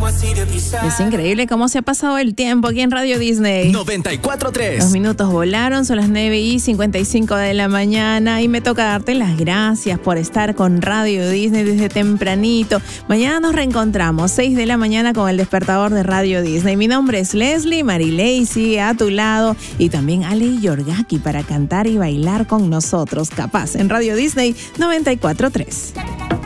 Es increíble cómo se ha pasado el tiempo aquí en Radio Disney. 94.3. Los minutos volaron, son las 9:55 de la mañana y me toca darte las gracias por estar con Radio Disney desde tempranito. Mañana nos reencontramos, 6 de la mañana con el despertador de Radio Disney. Mi nombre es Leslie, Marilei sigue a tu lado y también Ale y Yorgaki para cantar y bailar con nosotros, capaz, en Radio Disney 94.3.